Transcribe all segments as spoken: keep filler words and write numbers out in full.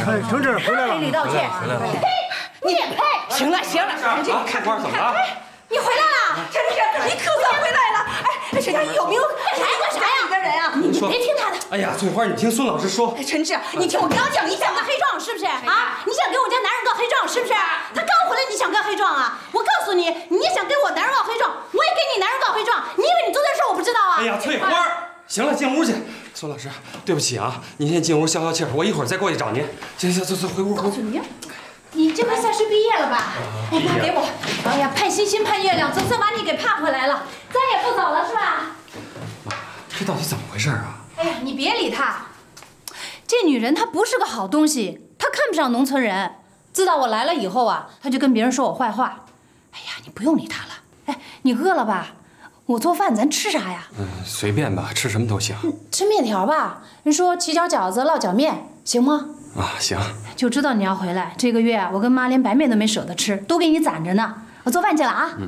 成志回来了， 赔礼道歉， 回来了。 呸！你也配？行了行了， 这翠花怎么了？ 你回来了，陈志，你可算回来了！哎，沈佳宜有没有还管啥呀？的人啊，你你别听他的。 哎呀，翠花，你听孙老师说。 陈志，你听我刚讲，你想干黑状是不是啊？你想给我家男人告黑状是不是？他刚回来，你想干黑状啊？我告诉你，你也想给我男人告黑状，我也给你男人告黑状。你以为你做这事我不知道啊？ 哎呀，翠花，行了，进屋去。孙老师，对不起啊，您先进屋消消气儿，我一会儿再过去找您。行行，走走，回屋。 告诉你，你这回算是毕业了吧？哎呀，给我！哎呀，盼星星盼月亮，总算把你给盼回来了。咱也不走了是吧？ 妈，这到底怎么回事啊？ 哎呀，你别理她，这女人她不是个好东西，她看不上农村人。自打我来了以后啊，她就跟别人说我坏话。哎呀，你不用理她了。哎，你饿了吧？我做饭，咱吃啥呀？ 嗯，随便吧，吃什么都行。 吃面条吧。人说起脚饺子，落脚面，行吗？ 啊，行。 就知道你要回来。这个月啊，我跟妈连白面都没舍得吃，都给你攒着呢。我做饭去了啊。 嗯。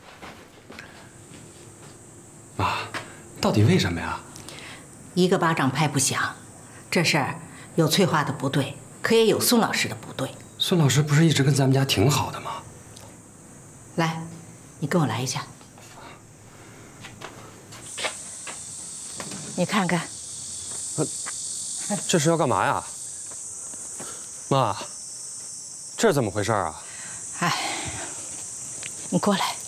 妈，到底为什么呀？ 一个巴掌拍不响，这事儿有翠花的不对，可也有孙老师的不对。 孙老师不是一直跟咱们家挺好的吗？ 来，你跟我来一下。你看看， 这是要干嘛呀？妈，这是怎么回事啊？ 哎，你过来。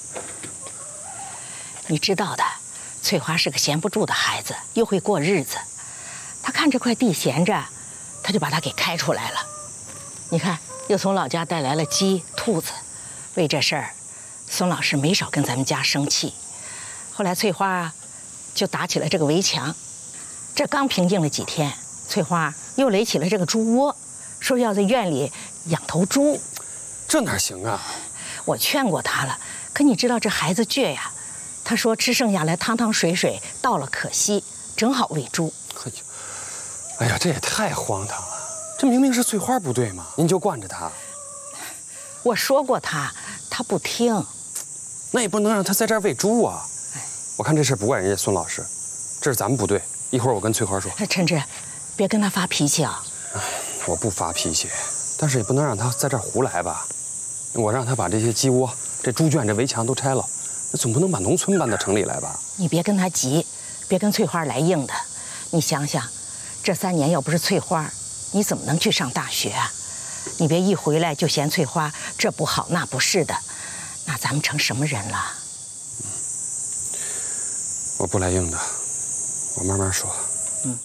你知道的，翠花是个闲不住的孩子，又会过日子。她看这块地闲着，她就把它给开出来了。你看，又从老家带来了鸡、兔子。为这事儿，孙老师没少跟咱们家生气。后来翠花啊，就打起了这个围墙。这刚平静了几天，翠花又垒起了这个猪窝，说要在院里养头猪。 这哪行啊？ 我劝过她了，可你知道这孩子倔呀。他说吃剩下来汤汤水水，到了可惜，正好喂猪。 哎呦，哎呀，这也太荒唐了！这明明是翠花不对嘛，您就惯着她。 我说过他，他不听。 那也不能让他在这儿喂猪啊！我看这事不怪人家孙老师，这是咱们不对。一会儿我跟翠花说。 陈志，别跟他发脾气啊！ 哎，我不发脾气，但是也不能让他在这儿胡来吧。我让他把这些鸡窝、这猪圈、这围墙都拆了。那总不能把农村搬到城里来吧？ 你别跟他急，别跟翠花来硬的。你想想，这三年要不是翠花，你怎么能去上大学啊？你别一回来就嫌翠花这不好那不是的，那咱们成什么人了？ 嗯，我不来硬的，我慢慢说。嗯。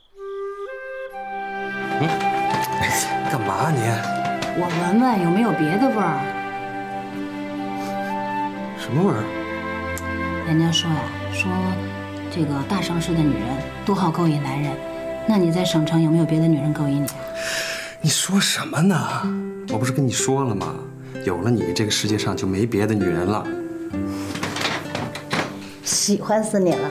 嗯，干嘛你？ 我闻闻有没有别的味儿。 什么味儿？ 人家说呀，说这个大城市的女人都好勾引男人，那你在省城有没有别的女人勾引你？ 你说什么呢？我不是跟你说了吗？有了你，这个世界上就没别的女人了。 喜欢死你了。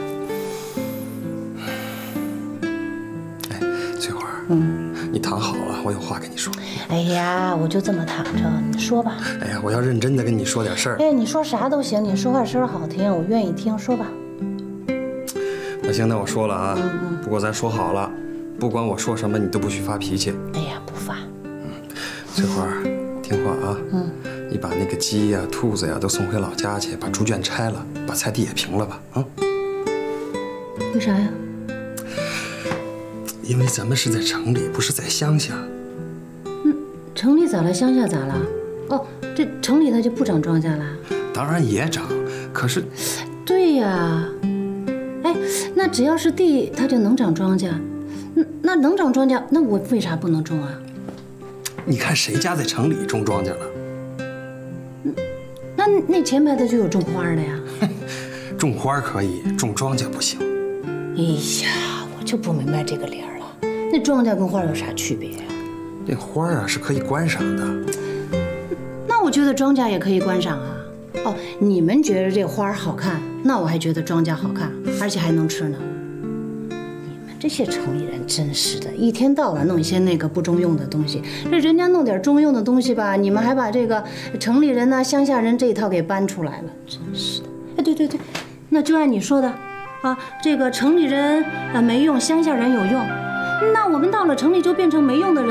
哎，翠花， 嗯， 你躺好了，我有话跟你说。 哎呀，我就这么躺着，你说吧。 哎呀，我要认真的跟你说点事儿。 哎，你说啥都行，你说话声好听，我愿意听，说吧。 那行，那我说了啊。嗯嗯。不过咱说好了，不管我说什么，你都不许发脾气。 哎呀，不发。 嗯，翠花，听话啊。嗯。你把那个鸡呀、兔子呀都送回老家去，把猪圈拆了，把菜地也平了吧？啊。 为啥呀？ 因为咱们是在城里，不是在乡下。 城里咋了？乡下咋了？哦，这城里它就不长庄稼了？ 当然也长，可是…… 对呀，哎，那只要是地，它就能长庄稼。那那能长庄稼，那我为啥不能种啊？ 你看谁家在城里种庄稼了？ 那那前排的就有种花的呀。 种花可以，种庄稼不行。 哎呀，我就不明白这个理儿了。那庄稼跟花有啥区别呀？ 这花啊是可以观赏的， 那我觉得庄稼也可以观赏啊。哦，你们觉得这花好看，那我还觉得庄稼好看，而且还能吃呢。你们这些城里人真是的，一天到晚弄一些那个不中用的东西，这人家弄点中用的东西吧，你们还把这个城里人呢、乡下人这一套给搬出来了，真是的。哎，对对对，那就按你说的，啊，这个城里人啊没用，乡下人有用，那我们到了城里就变成没用的人。